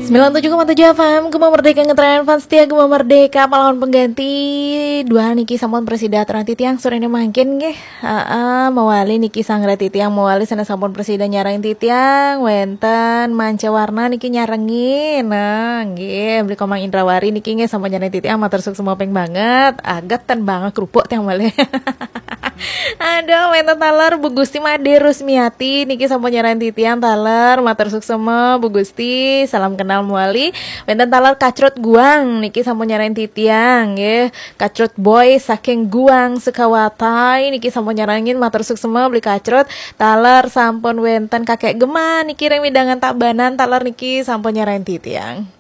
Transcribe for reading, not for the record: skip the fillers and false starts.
97,7 FM Gema Merdeka ngetren fans setia Gema Merdeka pahlawan pengganti dua niki sampun presida aturan titiang sore ini mangkin nggih. Mawali niki sanggra titiang mawali sana sampun presida nyarang titiang wenten manca warna niki nyarengi. Nah, nggih beli Komang Indrawari niki nggih sampun nyarang titiang matur suk semua peng banget. Agatan banget kerupuk tiang male. Aduh, wenten taler Bu Gusti Made Rusmiati niki sampun nyarang titiang taler matur suk semua Bu Gusti. Salam kenal muali. Wenten taler Kacrot Guang niki sampun nyarain titiang nggih. Kacrot boy saking Guang Sekawatai niki sampun nyarangin matur suk semua beli kacrot. Taler sampun wenten kakek Gema niki reng widangan Tabanan taler niki sampun nyarain titiang.